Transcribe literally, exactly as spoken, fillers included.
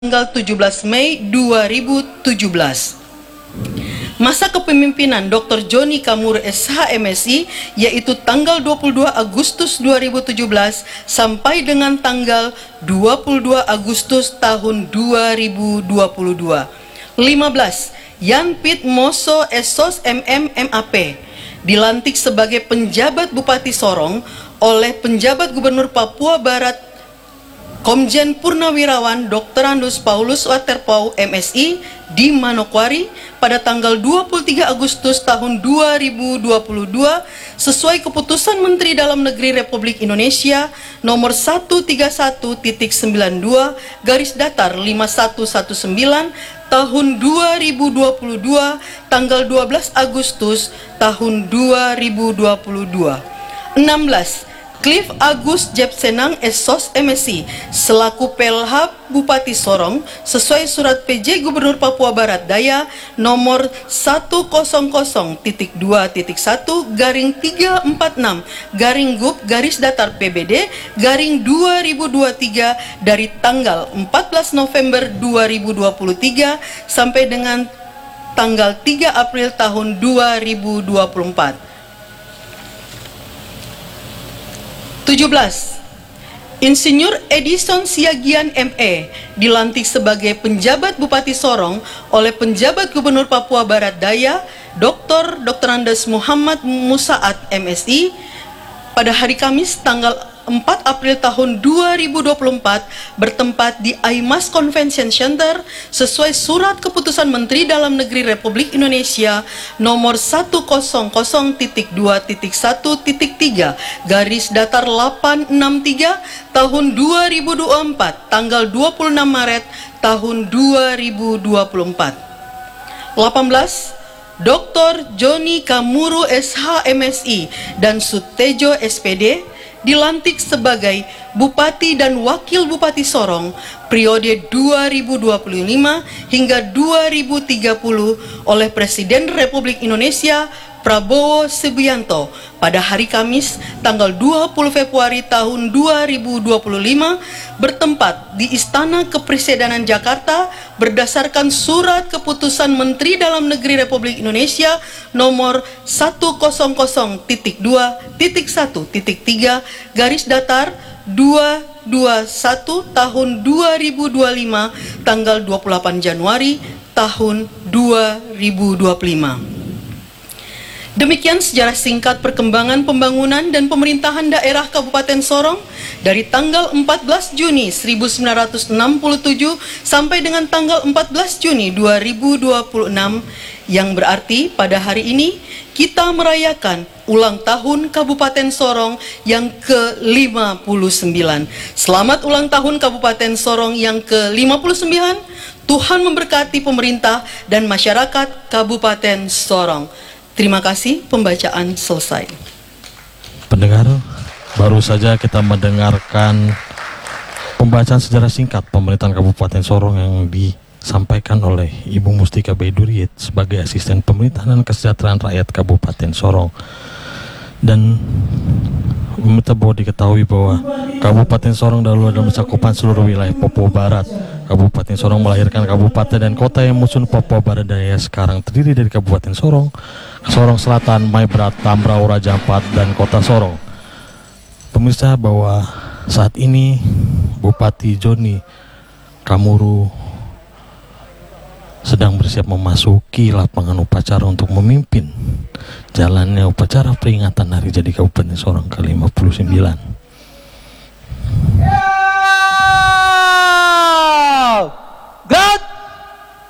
tanggal tujuh belas Mei dua ribu tujuh belas. Masa kepemimpinan Doktor Joni Kamuru S H M Si yaitu tanggal dua puluh dua Agustus dua ribu tujuh belas sampai dengan tanggal dua puluh dua Agustus tahun dua ribu dua puluh dua. lima belas. Yan Pit Moso Esos M M M A P dilantik sebagai penjabat Bupati Sorong oleh penjabat Gubernur Papua Barat Komjen Purnawirawan Doktor Andus Paulus Waterpau M Si di Manokwari pada tanggal dua puluh tiga Agustus tahun dua ribu dua puluh dua sesuai keputusan Menteri Dalam Negeri Republik Indonesia nomor seratus tiga puluh satu titik sembilan dua garis datar lima satu satu sembilan tahun dua ribu dua puluh dua tanggal dua belas Agustus tahun dua ribu dua puluh dua. enam belas. Cliff Agus Jepsenang Esos M Si selaku Pelhab Bupati Sorong sesuai surat P J Gubernur Papua Barat Daya nomor seratus titik dua titik satu garing tiga empat enam garing Gup garis datar P B D garing dua ribu dua puluh tiga dari tanggal empat belas November dua ribu dua puluh tiga sampai dengan tanggal tiga April tahun dua ribu dua puluh empat. tujuh belas. Insinyur Edison Siagian M E dilantik sebagai penjabat Bupati Sorong oleh penjabat Gubernur Papua Barat Daya Doktor Doktor Andes Muhammad Musaat M Si pada hari Kamis tanggal empat April tahun dua ribu dua puluh empat bertempat di Aimas Convention Center sesuai surat keputusan Menteri Dalam Negeri Republik Indonesia nomor seratus titik dua titik satu titik tiga garis datar delapan enam tiga tahun dua ribu dua puluh empat tanggal dua puluh enam Maret tahun dua ribu dua puluh empat. delapan belas. Doktor Joni Kamuru S H M Si dan Sutejo S P D dilantik sebagai Bupati dan Wakil Bupati Sorong periode dua ribu dua puluh lima hingga dua ribu tiga puluh oleh Presiden Republik Indonesia Prabowo Subianto pada hari Kamis tanggal dua puluh Februari tahun dua ribu dua puluh lima bertempat di Istana Kepresidenan Jakarta berdasarkan surat keputusan Menteri Dalam Negeri Republik Indonesia nomor seratus titik dua titik satu titik tiga garis datar dua ratus dua puluh satu tahun dua ribu dua puluh lima tanggal dua puluh delapan Januari tahun dua ribu dua puluh lima. Demikian sejarah singkat perkembangan pembangunan dan pemerintahan daerah Kabupaten Sorong dari tanggal empat belas Juni seribu sembilan ratus enam puluh tujuh sampai dengan tanggal empat belas Juni dua ribu dua puluh enam, yang berarti pada hari ini kita merayakan ulang tahun Kabupaten Sorong yang ke lima puluh sembilan. Selamat ulang tahun Kabupaten Sorong yang ke lima puluh sembilan. Tuhan memberkati pemerintah dan masyarakat Kabupaten Sorong. Terima kasih, pembacaan selesai. Pendengar, baru saja kita mendengarkan pembacaan sejarah singkat pemerintahan Kabupaten Sorong yang disampaikan oleh Ibu Mustika Baiduriet sebagai asisten pemerintahan dan kesejahteraan rakyat Kabupaten Sorong. Dan meminta bahwa diketahui bahwa Kabupaten Sorong dahulu adalah mencakupan seluruh wilayah Papua Barat. Kabupaten Sorong melahirkan kabupaten dan kota yang menyusun Papua Barat Daya sekarang terdiri dari Kabupaten Sorong, Sorong Selatan, Maibrat, Tambrau, Raja Ampat, dan Kota Sorong. Pemirsa, bahwa saat ini Bupati Joni Kamuru sedang bersiap memasuki lapangan upacara untuk memimpin jalannya upacara peringatan Hari Jadi Kabupaten Sorong ke lima puluh sembilan.